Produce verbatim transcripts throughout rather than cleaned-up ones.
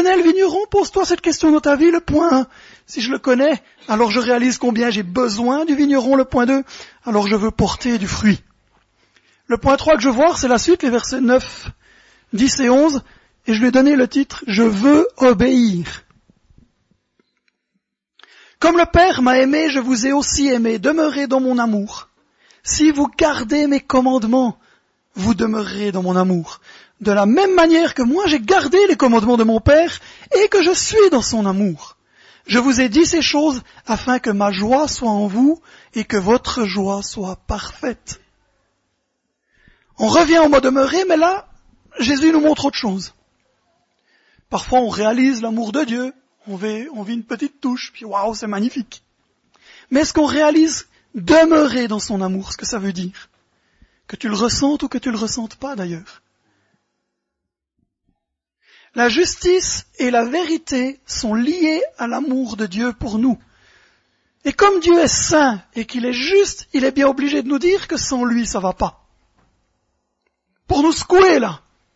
connais le vigneron? Pose-toi cette question dans ta vie, le point un. Si je le connais, alors je réalise combien j'ai besoin du vigneron, le point deux. Alors je veux porter du fruit. Le point trois que je veux voir, c'est la suite, les versets neuf, dix et onze. Et je lui ai donné le titre « Je veux obéir ». Comme le Père m'a aimé, je vous ai aussi aimé. Demeurez dans mon amour. Si vous gardez mes commandements, vous demeurerez dans mon amour. De la même manière que moi j'ai gardé les commandements de mon Père et que je suis dans son amour. Je vous ai dit ces choses afin que ma joie soit en vous et que votre joie soit parfaite. On revient au mot demeurer, mais là, Jésus nous montre autre chose. Parfois on réalise l'amour de Dieu, on vit, on vit une petite touche, puis waouh, c'est magnifique. Mais est-ce qu'on réalise demeurer dans son amour, ce que ça veut dire? Que tu le ressentes ou que tu le ressentes pas d'ailleurs. La justice et la vérité sont liées à l'amour de Dieu pour nous. Et comme Dieu est saint et qu'il est juste, il est bien obligé de nous dire que sans lui, ça va pas. Pour nous secouer, là.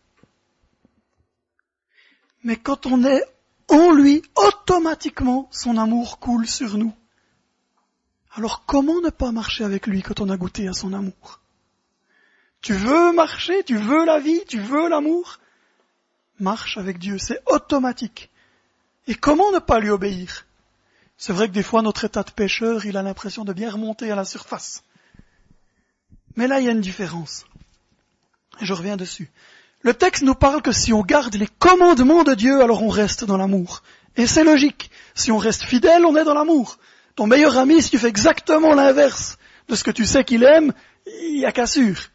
Mais quand on est en lui, automatiquement, son amour coule sur nous. Alors comment ne pas marcher avec lui quand on a goûté à son amour? Tu veux marcher, tu veux la vie, tu veux l'amour? Marche avec Dieu, c'est automatique. Et comment ne pas lui obéir? C'est vrai que des fois, notre état de pécheur, il a l'impression de bien remonter à la surface. Mais là, il y a une différence. Et je reviens dessus. Le texte nous parle que si on garde les commandements de Dieu, alors on reste dans l'amour. Et c'est logique. Si on reste fidèle, on est dans l'amour. Ton meilleur ami, si tu fais exactement l'inverse de ce que tu sais qu'il aime, il n'y a cassure.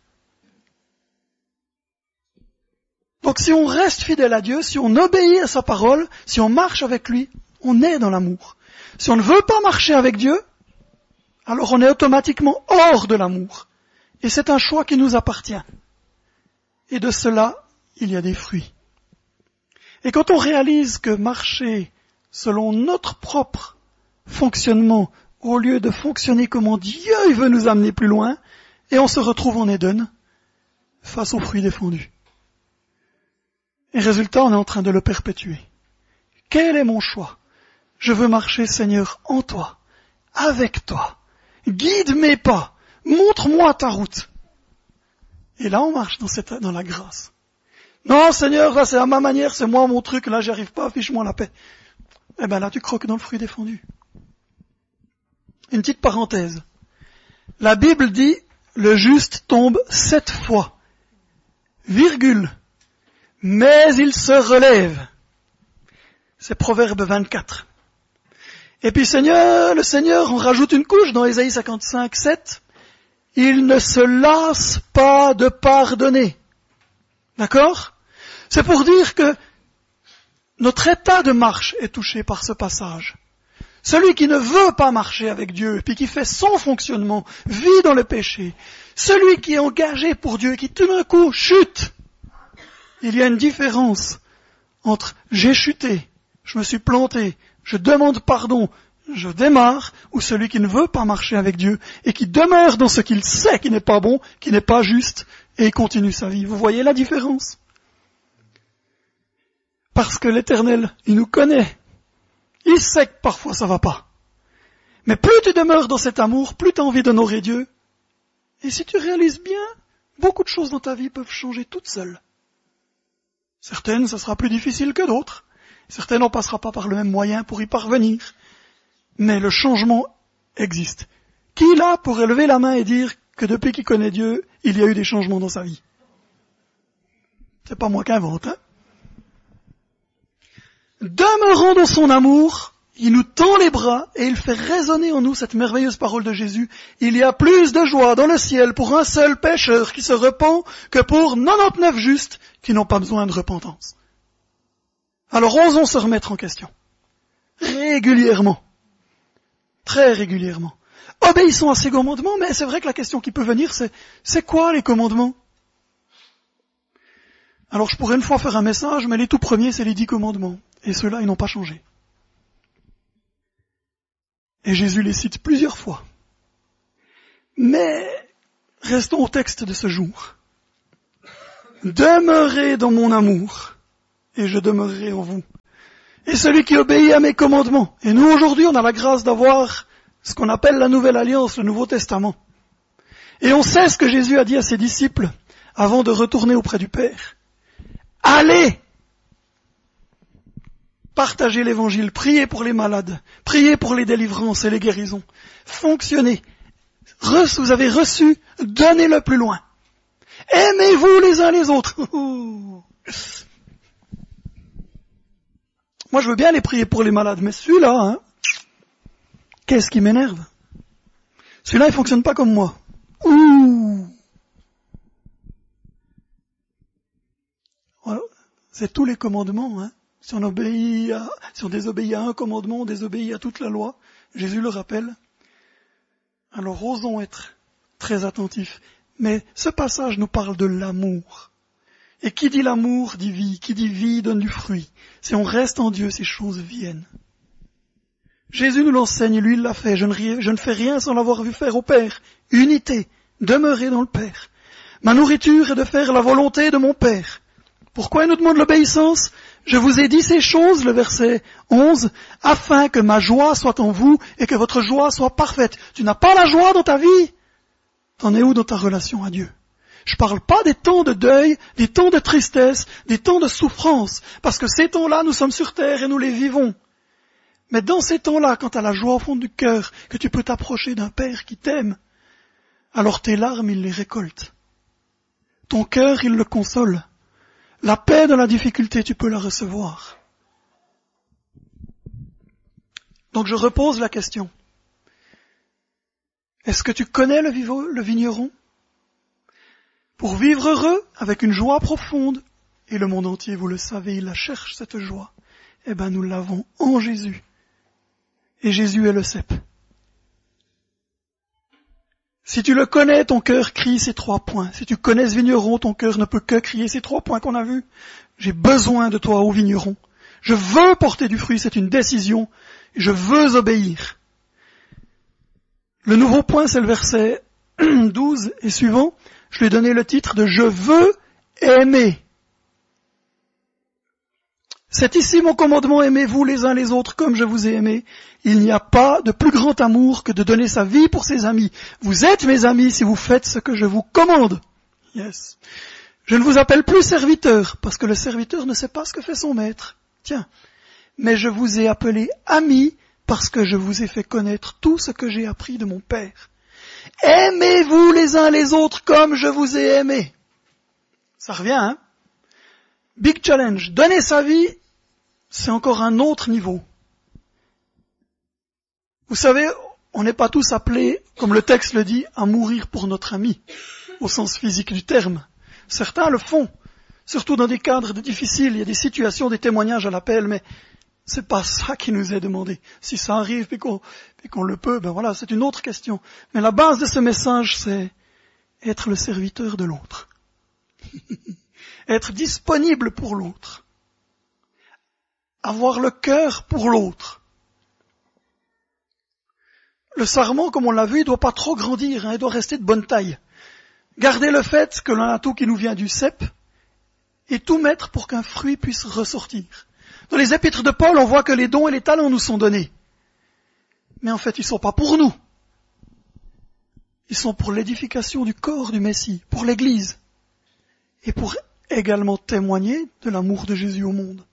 Donc si on reste fidèle à Dieu, si on obéit à sa parole, si on marche avec lui, on est dans l'amour. Si on ne veut pas marcher avec Dieu, alors on est automatiquement hors de l'amour. Et c'est un choix qui nous appartient. Et de cela, il y a des fruits. Et quand on réalise que marcher selon notre propre fonctionnement, au lieu de fonctionner comme Dieu il veut nous amener plus loin, et on se retrouve en Éden, face aux fruits défendus. Et résultat, on est en train de le perpétuer. Quel est mon choix? Je veux marcher, Seigneur, en toi, avec toi. Guide mes pas, montre-moi ta route. Et là, on marche dans, cette, dans la grâce. Non, Seigneur, là, c'est à ma manière, c'est moi mon truc, là, j'y arrive pas, fiche-moi la paix. Eh ben là, tu croques dans le fruit défendu. Une petite parenthèse. La Bible dit, le juste tombe sept fois, virgule, mais il se relève. C'est Proverbe vingt-quatre. Et puis Seigneur, le Seigneur, on rajoute une couche dans Ésaïe cinquante-cinq, sept. Il ne se lasse pas de pardonner. D'accord? C'est pour dire que notre état de marche est touché par ce passage. Celui qui ne veut pas marcher avec Dieu, puis qui fait son fonctionnement, vit dans le péché. Celui qui est engagé pour Dieu, qui tout d'un coup chute. Il y a une différence entre j'ai chuté, je me suis planté, je demande pardon, je démarre, ou celui qui ne veut pas marcher avec Dieu et qui demeure dans ce qu'il sait qui n'est pas bon, qui n'est pas juste, et il continue sa vie. Vous voyez la différence? Parce que l'Éternel, il nous connaît. Il sait que parfois ça va pas. Mais plus tu demeures dans cet amour, plus tu as envie d'honorer Dieu. Et si tu réalises bien, beaucoup de choses dans ta vie peuvent changer toutes seules. Certaines, ça sera plus difficile que d'autres. Certaines, on ne passera pas par le même moyen pour y parvenir. Mais le changement existe. Qui là pourrait lever la main et dire que depuis qu'il connaît Dieu, il y a eu des changements dans sa vie? C'est pas moi qui invente, hein? Demeurant dans son amour, il nous tend les bras et il fait résonner en nous cette merveilleuse parole de Jésus. Il y a plus de joie dans le ciel pour un seul pécheur qui se repent que pour quatre-vingt-dix-neuf justes qui n'ont pas besoin de repentance. Alors osons se remettre en question. Régulièrement. Très régulièrement. Obéissons à ces commandements, mais c'est vrai que la question qui peut venir, c'est c'est quoi les commandements? Alors je pourrais une fois faire un message, mais les tout premiers, c'est les dix commandements. Et ceux-là, ils n'ont pas changé. Et Jésus les cite plusieurs fois. Mais restons au texte de ce jour. Demeurez dans mon amour, et je demeurerai en vous. et celui qui obéit à mes commandements. Et nous, aujourd'hui, on a la grâce d'avoir ce qu'on appelle la Nouvelle Alliance, le Nouveau Testament. Et on sait ce que Jésus a dit à ses disciples avant de retourner auprès du Père. Allez! Partagez l'évangile, priez pour les malades, priez pour les délivrances et les guérisons. Fonctionnez. Re- vous avez reçu, donnez-le plus loin. Aimez-vous les uns les autres. Moi, je veux bien les prier pour les malades, mais celui-là, hein, qu'est-ce qui m'énerve? Celui-là, il fonctionne pas comme moi. Ouh. Voilà. C'est tous les commandements, hein. Si on obéit à, si on désobéit à un commandement, on désobéit à toute la loi. Jésus le rappelle. Alors, osons être très attentifs. Mais ce passage nous parle de l'amour. Et qui dit l'amour dit vie. Qui dit vie donne du fruit. Si on reste en Dieu, ces choses viennent. Jésus nous l'enseigne, lui il l'a fait. Je ne, je ne fais rien sans l'avoir vu faire au Père. Unité, demeurer dans le Père. Ma nourriture est de faire la volonté de mon Père. Pourquoi il nous demande l'obéissance? Je vous ai dit ces choses, le verset onze, afin que ma joie soit en vous et que votre joie soit parfaite. Tu n'as pas la joie dans ta vie? T'en es où dans ta relation à Dieu? Je parle pas des temps de deuil, des temps de tristesse, des temps de souffrance, parce que ces temps-là, nous sommes sur terre et nous les vivons. Mais dans ces temps-là, quand tu as la joie au fond du cœur, que tu peux t'approcher d'un Père qui t'aime, alors tes larmes, il les récolte. Ton cœur, il le console. La paix dans la difficulté, tu peux la recevoir. Donc je repose la question. Est-ce que tu connais le, vivo, le vigneron? Pour vivre heureux, avec une joie profonde, et le monde entier, vous le savez, il la cherche, cette joie, eh ben nous l'avons en Jésus. Et Jésus est le cep. Si tu le connais, ton cœur crie ces trois points. Si tu connais ce vigneron, ton cœur ne peut que crier ces trois points qu'on a vus. J'ai besoin de toi, ô vigneron. Je veux porter du fruit, c'est une décision. Je veux obéir. Le nouveau point, c'est le verset douze et suivant. Je lui ai donné le titre de « Je veux aimer ». C'est ici mon commandement, aimez-vous les uns les autres comme je vous ai aimé. Il n'y a pas de plus grand amour que de donner sa vie pour ses amis. Vous êtes mes amis si vous faites ce que je vous commande. Yes. Je ne vous appelle plus serviteur, parce que le serviteur ne sait pas ce que fait son maître. Tiens. Mais je vous ai appelé amis, parce que je vous ai fait connaître tout ce que j'ai appris de mon Père. Aimez-vous les uns les autres comme je vous ai aimé. Ça revient, hein? Big challenge. Donner sa vie, c'est encore un autre niveau. Vous savez, on n'est pas tous appelés, comme le texte le dit, à mourir pour notre ami, au sens physique du terme. Certains le font, surtout dans des cadres difficiles. Il y a des situations, des témoignages à l'appel, mais c'est pas ça qui nous est demandé. Si ça arrive et qu'on, et qu'on le peut, ben voilà, c'est une autre question. Mais la base de ce message, c'est être le serviteur de l'autre. Être disponible pour l'autre. Avoir le cœur pour l'autre. Le sarment, comme on l'a vu, il ne doit pas trop grandir, hein, il doit rester de bonne taille. Gardez le fait que l'on a tout qui nous vient du cep et tout mettre pour qu'un fruit puisse ressortir. Dans les épîtres de Paul, on voit que les dons et les talents nous sont donnés. Mais en fait, ils ne sont pas pour nous. Ils sont pour l'édification du corps du Messie, pour l'Église, et pour également témoigner de l'amour de Jésus au monde.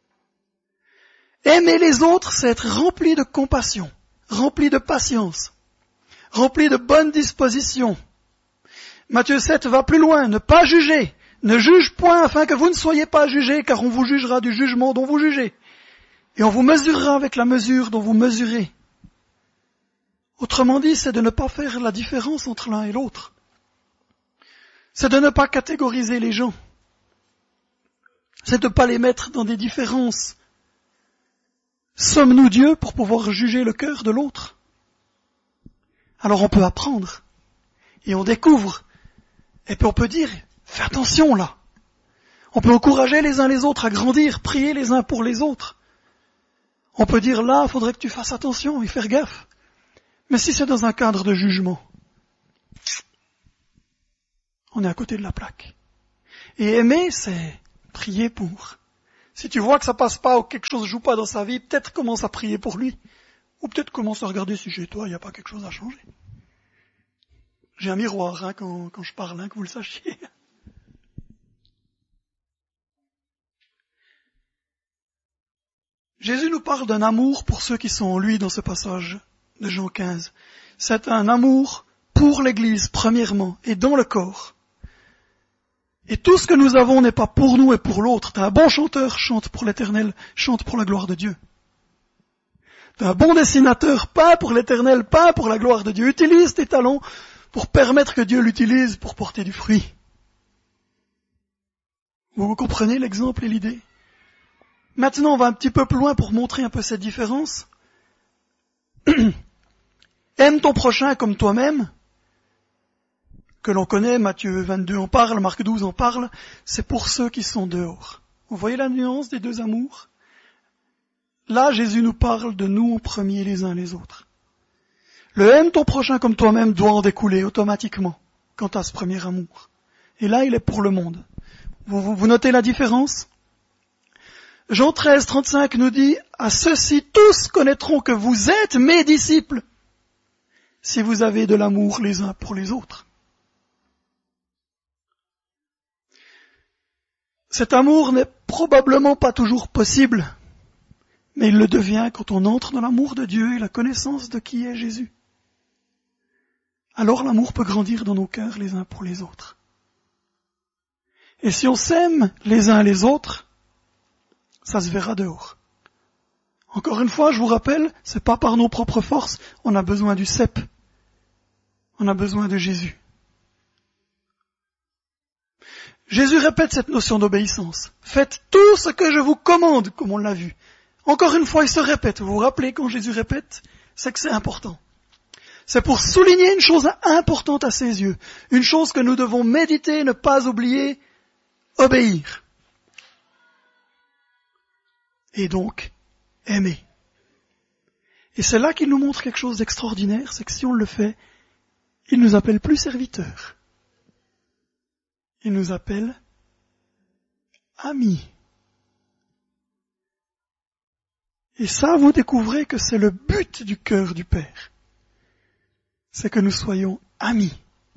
Aimer les autres, c'est être rempli de compassion, rempli de patience, rempli de bonne disposition. Matthieu sept va plus loin, ne pas juger, ne juge point afin que vous ne soyez pas jugés, car on vous jugera du jugement dont vous jugez, et on vous mesurera avec la mesure dont vous mesurez. Autrement dit, c'est de ne pas faire la différence entre l'un et l'autre. C'est de ne pas catégoriser les gens. C'est de ne pas les mettre dans des différences. Sommes-nous Dieu pour pouvoir juger le cœur de l'autre? Alors on peut apprendre, et on découvre, et puis on peut dire, fais attention là. On peut encourager les uns les autres à grandir, prier les uns pour les autres. On peut dire là, il faudrait que tu fasses attention et faire gaffe. Mais si c'est dans un cadre de jugement, on est à côté de la plaque. Et aimer, c'est prier pour. Si tu vois que ça passe pas ou quelque chose joue pas dans sa vie, peut-être commence à prier pour lui. Ou peut-être commence à regarder si chez toi il n'y a pas quelque chose à changer. J'ai un miroir hein, quand, quand je parle, hein, que vous le sachiez. Jésus nous parle d'un amour pour ceux qui sont en lui dans ce passage de Jean quinze. C'est un amour pour l'Église, premièrement, et dans le corps. Et tout ce que nous avons n'est pas pour nous et pour l'autre. T'es un bon chanteur, chante pour l'Éternel, chante pour la gloire de Dieu. T'es un bon dessinateur, peins pour l'Éternel, peins pour la gloire de Dieu. Utilise tes talents pour permettre que Dieu l'utilise pour porter du fruit. Vous comprenez l'exemple et l'idée? Maintenant, on va un petit peu plus loin pour montrer un peu cette différence. Aime ton prochain comme toi-même, que l'on connaît, Matthieu vingt-deux en parle, Marc douze en parle, c'est pour ceux qui sont dehors. Vous voyez la nuance des deux amours? Là, Jésus nous parle de nous en premier les uns les autres. Le aime ton prochain comme toi-même doit en découler automatiquement quant à ce premier amour. Et là, il est pour le monde. Vous, vous, vous notez la différence? Jean treize, trente-cinq nous dit « À ceux-ci tous connaîtront que vous êtes mes disciples, si vous avez de l'amour les uns pour les autres. » Cet amour n'est probablement pas toujours possible, mais il le devient quand on entre dans l'amour de Dieu et la connaissance de qui est Jésus. Alors l'amour peut grandir dans nos cœurs les uns pour les autres. Et si on s'aime les uns les autres, ça se verra dehors. Encore une fois, je vous rappelle, c'est pas par nos propres forces, on a besoin du cep. On a besoin de Jésus. Jésus répète cette notion d'obéissance. Faites tout ce que je vous commande, comme on l'a vu. Encore une fois, il se répète. Vous vous rappelez quand Jésus répète, c'est que c'est important. C'est pour souligner une chose importante à ses yeux. Une chose que nous devons méditer, ne pas oublier, obéir. Et donc, aimer. Et c'est là qu'il nous montre quelque chose d'extraordinaire, c'est que si on le fait, il nous appelle plus serviteurs. Il nous appelle amis. Et ça, vous découvrez que c'est le but du cœur du Père. C'est que nous soyons amis.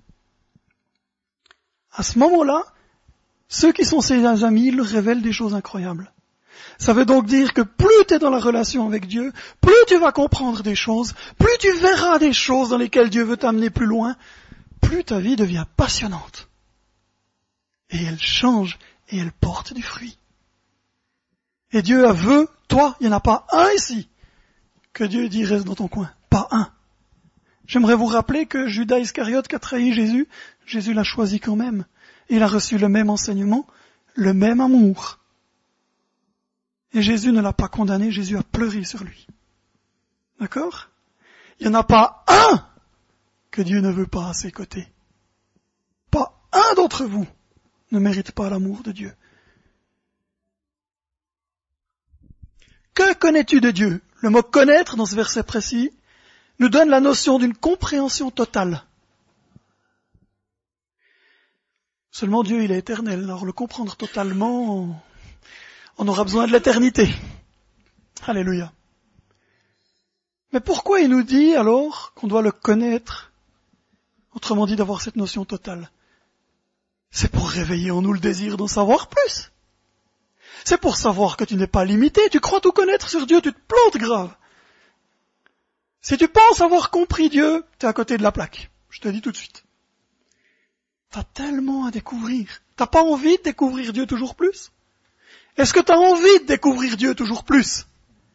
À ce moment-là, ceux qui sont ses amis, ils leur révèlent des choses incroyables. Ça veut donc dire que plus tu es dans la relation avec Dieu, plus tu vas comprendre des choses, plus tu verras des choses dans lesquelles Dieu veut t'amener plus loin, plus ta vie devient passionnante. Et elle change et elle porte du fruit. Et Dieu a veut, toi, il n'y en a pas un ici, que Dieu dit reste dans ton coin. Pas un. J'aimerais vous rappeler que Judas Iscariote qui a trahi Jésus, Jésus l'a choisi quand même. Il a reçu le même enseignement, le même amour. Et Jésus ne l'a pas condamné, Jésus a pleuré sur lui. D'accord? Il n'y en a pas un que Dieu ne veut pas à ses côtés. Pas un d'entre vous ne mérite pas l'amour de Dieu. Que connais-tu de Dieu? Le mot connaître dans ce verset précis nous donne la notion d'une compréhension totale. Seulement Dieu, il est éternel, alors le comprendre totalement, on aura besoin de l'éternité. Alléluia. Mais pourquoi il nous dit alors qu'on doit le connaître? Autrement dit, d'avoir cette notion totale. C'est pour réveiller en nous le désir d'en savoir plus. C'est pour savoir que tu n'es pas limité. Tu crois tout connaître sur Dieu, tu te plantes grave. Si tu penses avoir compris Dieu, tu es à côté de la plaque. Je te dis tout de suite. T'as tellement à découvrir. T'as pas envie de découvrir Dieu toujours plus? Est-ce que t'as envie de découvrir Dieu toujours plus?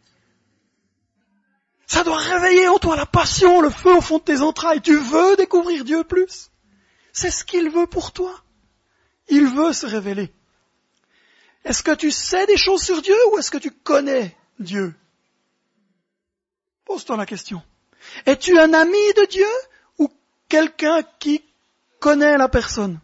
Ça doit réveiller en toi la passion, le feu au fond de tes entrailles. Tu veux découvrir Dieu plus? C'est ce qu'il veut pour toi. Il veut se révéler. Est-ce que tu sais des choses sur Dieu ou est-ce que tu connais Dieu? Pose-toi la question. Es-tu un ami de Dieu ou quelqu'un qui connaît la personne?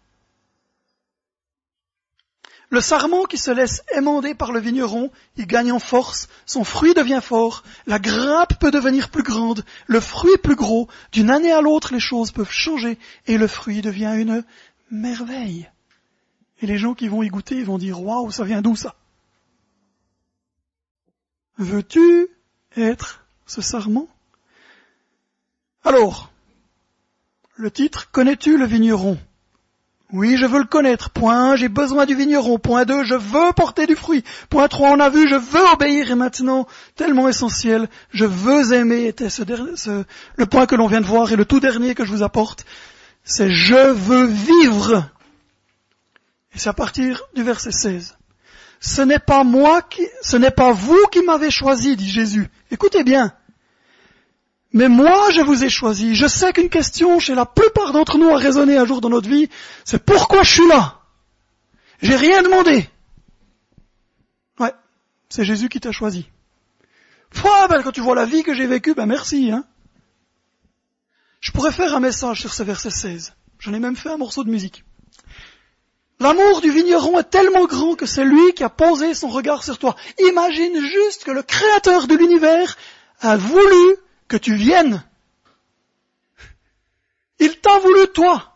Le sarment qui se laisse émonder par le vigneron, il gagne en force, son fruit devient fort, la grappe peut devenir plus grande, le fruit plus gros, d'une année à l'autre les choses peuvent changer et le fruit devient une merveille. Et les gens qui vont y goûter, ils vont dire « Waouh, ça vient d'où ça ?» Veux-tu être ce sarment? Alors, le titre, connais-tu le vigneron? Oui, je veux le connaître. Point un, j'ai besoin du vigneron. Point deux, je veux porter du fruit. Point trois, on a vu, je veux obéir. Et maintenant, tellement essentiel, je veux aimer. Était ce, ce, le point que l'on vient de voir et le tout dernier que je vous apporte, c'est je veux vivre. Et c'est à partir du verset seize. Ce n'est pas moi qui, ce n'est pas vous qui m'avez choisi, dit Jésus. Écoutez bien. Mais moi, je vous ai choisi. Je sais qu'une question chez la plupart d'entre nous a résonné un jour dans notre vie, c'est pourquoi je suis là? J'ai rien demandé. Ouais, c'est Jésus qui t'a choisi. Oh, ben, quand tu vois la vie que j'ai vécue, ben merci. Hein. Je pourrais faire un message sur ce verset seize. J'en ai même fait un morceau de musique. L'amour du vigneron est tellement grand que c'est lui qui a posé son regard sur toi. Imagine juste que le créateur de l'univers a voulu que tu viennes. Il t'a voulu toi.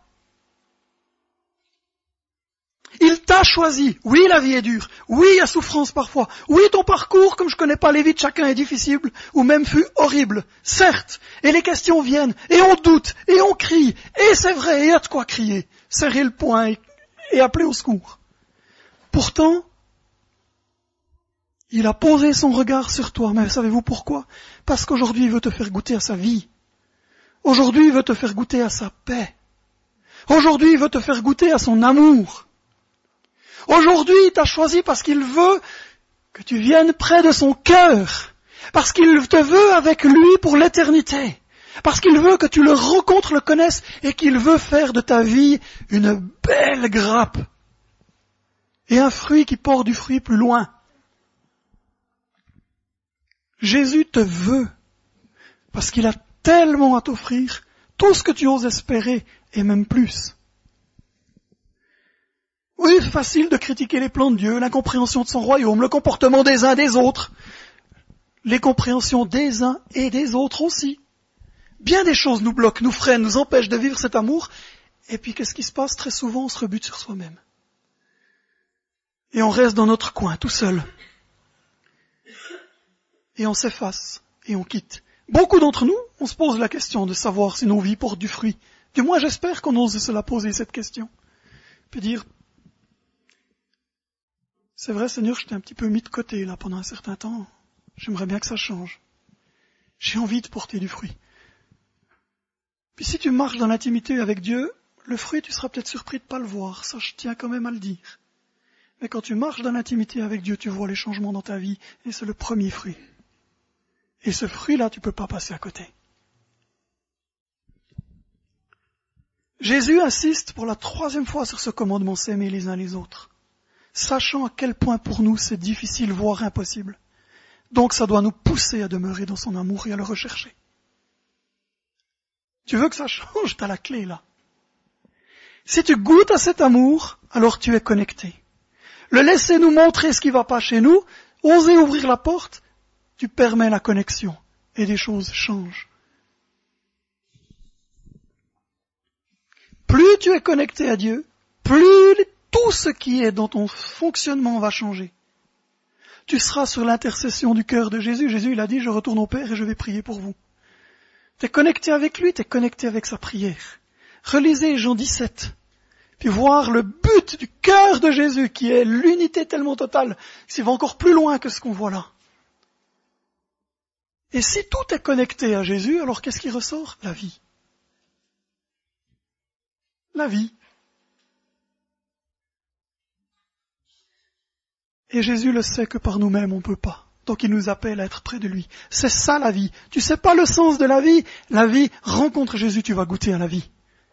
Il t'a choisi. Oui, la vie est dure. Oui, il y a souffrance parfois. Oui, ton parcours, comme je connais pas les vies de chacun, est difficile ou même fut horrible. Certes. Et les questions viennent. Et on doute. Et on crie. Et c'est vrai, il y a de quoi crier. Serrer le poing et, et appeler au secours. Pourtant, il a posé son regard sur toi. Mais savez-vous pourquoi? Parce qu'aujourd'hui, il veut te faire goûter à sa vie. Aujourd'hui, il veut te faire goûter à sa paix. Aujourd'hui, il veut te faire goûter à son amour. Aujourd'hui, il t'a choisi parce qu'il veut que tu viennes près de son cœur. Parce qu'il te veut avec lui pour l'éternité. Parce qu'il veut que tu le rencontres, le connaisses et qu'il veut faire de ta vie une belle grappe. Et un fruit qui porte du fruit plus loin. Jésus te veut, parce qu'il a tellement à t'offrir, tout ce que tu oses espérer, et même plus. Oui, c'est facile de critiquer les plans de Dieu, l'incompréhension de son royaume, le comportement des uns des autres, les compréhensions des uns et des autres aussi. Bien des choses nous bloquent, nous freinent, nous empêchent de vivre cet amour, et puis qu'est-ce qui se passe? Très souvent, on se rebute sur soi-même. Et on reste dans notre coin, tout seul. Et on s'efface, et on quitte. Beaucoup d'entre nous, on se pose la question de savoir si nos vies portent du fruit. Du moins, j'espère qu'on ose se la poser, cette question. Puis dire, c'est vrai, Seigneur, je t'ai un petit peu mis de côté, là, pendant un certain temps. J'aimerais bien que ça change. J'ai envie de porter du fruit. Puis si tu marches dans l'intimité avec Dieu, le fruit, tu seras peut-être surpris de ne pas le voir. Ça, je tiens quand même à le dire. Mais quand tu marches dans l'intimité avec Dieu, tu vois les changements dans ta vie, et c'est le premier fruit. Et ce fruit-là, tu ne peux pas passer à côté. Jésus insiste pour la troisième fois sur ce commandement, s'aimer les uns les autres, sachant à quel point pour nous c'est difficile, voire impossible. Donc ça doit nous pousser à demeurer dans son amour et à le rechercher. Tu veux que ça change, t'as la clé là. Si tu goûtes à cet amour, alors tu es connecté. Le laisser nous montrer ce qui ne va pas chez nous, oser ouvrir la porte, tu permets la connexion et des choses changent. Plus tu es connecté à Dieu, plus tout ce qui est dans ton fonctionnement va changer. Tu seras sur l'intercession du cœur de Jésus. Jésus, il a dit, je retourne au Père et je vais prier pour vous. Tu es connecté avec lui, tu es connecté avec sa prière. Relisez Jean dix-sept, puis voir le but du cœur de Jésus, qui est l'unité tellement totale, qu'il va encore plus loin que ce qu'on voit là. Et si tout est connecté à Jésus, alors qu'est-ce qui ressort? La vie. La vie. Et Jésus le sait que par nous-mêmes on ne peut pas. Donc il nous appelle à être près de lui. C'est ça la vie. Tu sais pas le sens de la vie? La vie, rencontre Jésus, tu vas goûter à la vie.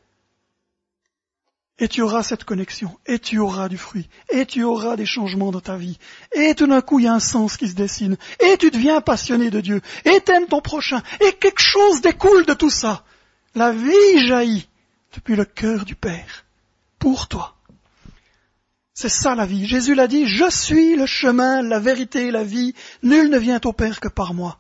Et tu auras cette connexion, et tu auras du fruit, et tu auras des changements dans ta vie. Et tout d'un coup, il y a un sens qui se dessine, et tu deviens passionné de Dieu, et t'aimes ton prochain, et quelque chose découle de tout ça. La vie jaillit depuis le cœur du Père, pour toi. C'est ça la vie. Jésus l'a dit, je suis le chemin, la vérité et la vie, nul ne vient au Père que par moi.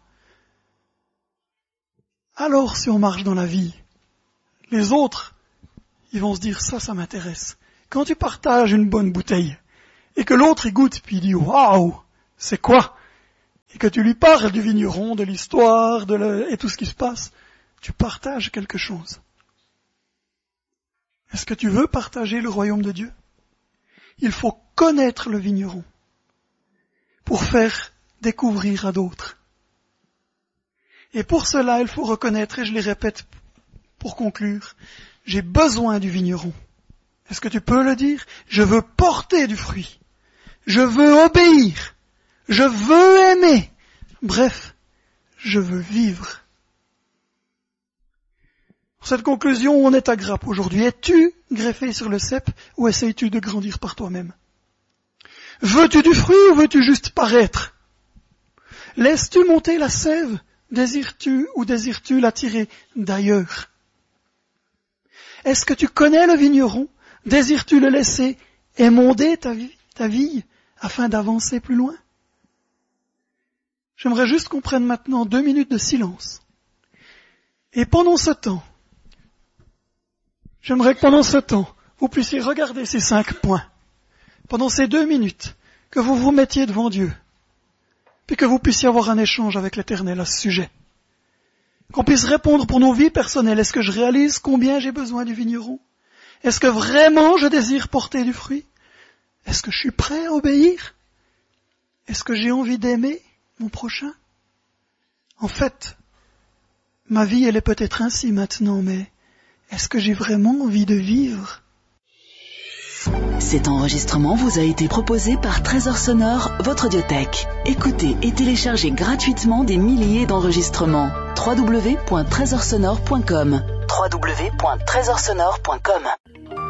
Alors si on marche dans la vie, les autres, ils vont se dire, ça, ça m'intéresse. Quand tu partages une bonne bouteille, et que l'autre y goûte, puis il dit, waouh, c'est quoi? et que tu lui parles du vigneron, de l'histoire, de le... et tout ce qui se passe, tu partages quelque chose. Est-ce que tu veux partager le royaume de Dieu? Il faut connaître le vigneron pour faire découvrir à d'autres. Et pour cela, il faut reconnaître, et je les répète pour conclure, j'ai besoin du vigneron. Est-ce que tu peux le dire? Je veux porter du fruit. Je veux obéir. Je veux aimer. Bref, je veux vivre. Pour cette conclusion, on est à grappe aujourd'hui. Es-tu greffé sur le cep ou essayes-tu de grandir par toi-même? Veux-tu du fruit ou veux-tu juste paraître? Laisses-tu monter la sève? Désires-tu ou désires-tu la tirer d'ailleurs? Est-ce que tu connais le vigneron? Désires-tu le laisser émonder ta vie, ta vie afin d'avancer plus loin? J'aimerais juste qu'on prenne maintenant deux minutes de silence. Et pendant ce temps, j'aimerais que pendant ce temps, vous puissiez regarder ces cinq points. Pendant ces deux minutes, que vous vous mettiez devant Dieu, puis que vous puissiez avoir un échange avec l'Éternel à ce sujet. Qu'on puisse répondre pour nos vies personnelles. Est-ce que je réalise combien j'ai besoin du vigneron? Est-ce que vraiment je désire porter du fruit? Est-ce que je suis prêt à obéir? Est-ce que j'ai envie d'aimer mon prochain? En fait, ma vie elle est peut-être ainsi maintenant, mais est-ce que j'ai vraiment envie de vivre? Cet enregistrement vous a été proposé par Trésor Sonore, votre audiothèque. Écoutez et téléchargez gratuitement des milliers d'enregistrements. w w w point trésor sonore point com w w w point trésor sonore point com